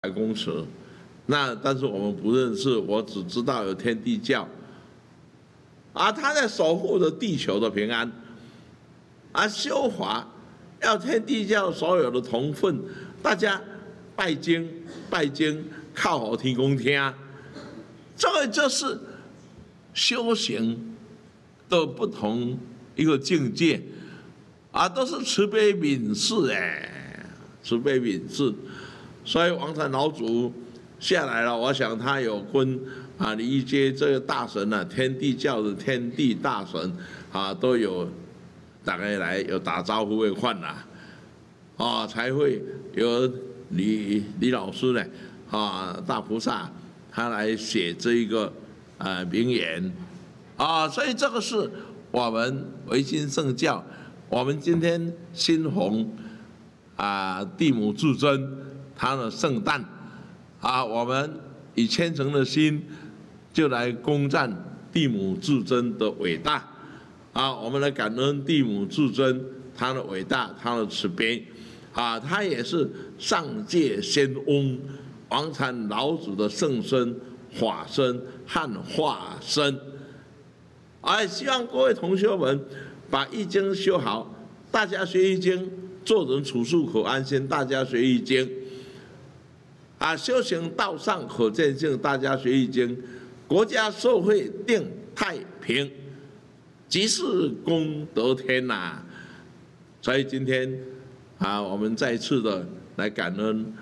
公尺，但是我们不认识，我只知道有天地教，他在守护着地球的平安，修法要天地教所有的同分，大家拜经，靠好天公听，这个就是修行的不同一个境界，都是慈悲悯视慈悲悯视。所以王禅老祖下来了，我想他有跟李一阶这个大神天地教的天地大神都有大概来有打招呼的款才会有李老师呢大菩萨他来写这一个名言所以这个是我们维新圣教，我们今天新弘地母至尊他的圣诞我们以虔诚的心就来恭赞地母至尊的伟大我们来感恩地母至尊他的伟大，他的慈悲他也是上界仙翁王禅老祖的圣身、法身和化身希望各位同学们把易经修好，大家学易经，做人处事可安心，大家学易经修行道上可见性，大家学易经，国家社会定太平，即是功德天所以今天我们再次的来感恩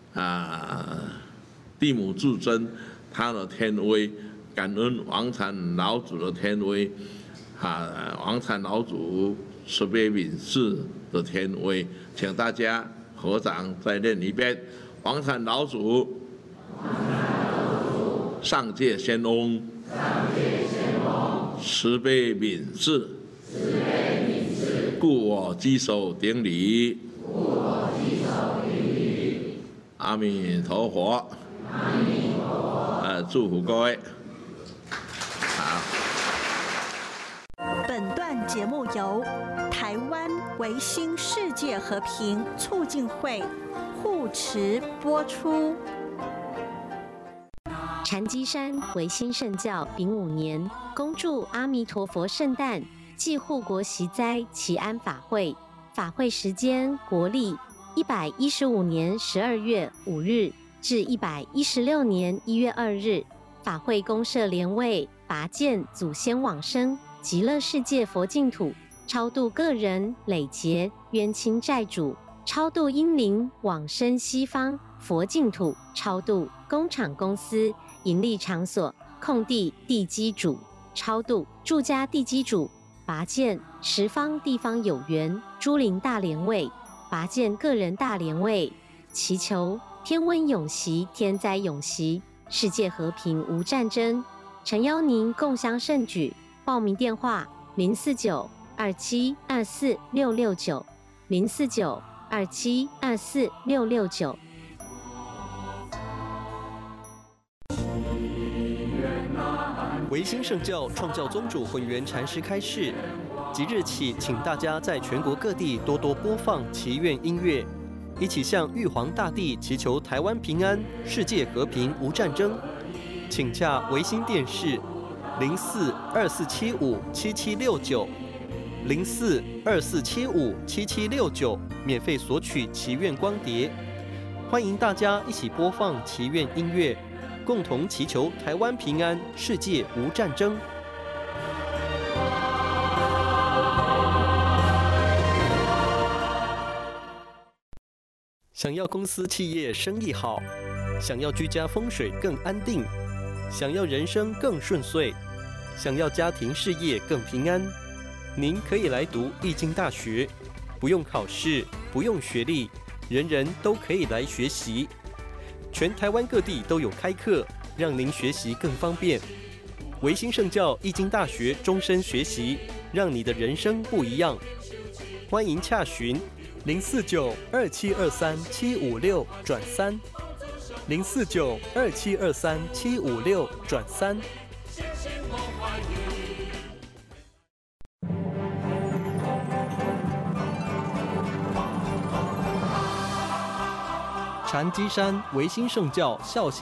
地母至尊他的天威，感恩王禅老祖的天威王禅老祖慈悲悯视的天威，请大家合掌再念一遍。王禅老祖，上界仙翁，慈悲悯视，故我稽首顶礼。阿弥陀佛，祝福各位。好。 本段节目由台湾维新世界和平促进会护持播出。 禅机山维新圣教丙午年，恭祝阿弥陀佛圣诞暨护国息灾祈安法会。法会时间国历115年12月5日至116年1月2日。法会公设莲位，拔剑祖先往生极乐世界佛净土，超度个人累劫冤亲债主，超度阴灵往生西方佛净土，超度工厂公司盈利场所空地地基主，超度住家地基主，拔剑十方地方有缘诸灵大莲位，拔剑个人大莲位，祈求天温永息，天灾永息，世界和平无战争。诚邀您共襄盛举，报名电话049-2724-669，049-2724-669。 维新圣教创教宗主混元禅师开示，即日起，请大家在全国各地多多播放祈愿音乐，一起向玉皇大帝祈求台湾平安、世界和平无战争。请洽维新电视04-2475-7769，04-2475-7769，免费索取祈愿光碟。欢迎大家一起播放祈愿音乐，共同祈求台湾平安，世界无战争。想要公司企业生意好，想要居家风水更安定，想要人生更顺遂，想要家庭事业更平安，您可以来读易经大学，不用考试，不用学历，人人都可以来学习。全台湾各地都有开课，让您学习更方便。维新圣教易经大学终身学习，让你的人生不一样。欢迎洽询049-2723-756-3，049-2723-756-3。 禅机山维新圣教孝心